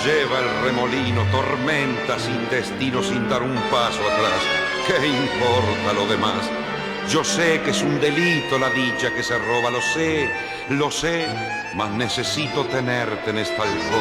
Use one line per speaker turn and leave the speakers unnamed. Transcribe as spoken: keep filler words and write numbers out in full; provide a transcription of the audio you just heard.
lleva el remolino, tormenta sin destino, sin dar un paso atrás. ¿Qué importa lo demás? Yo sé que es un delito la dicha que se roba, lo sé, lo sé, mas necesito tenerte en esta alcoba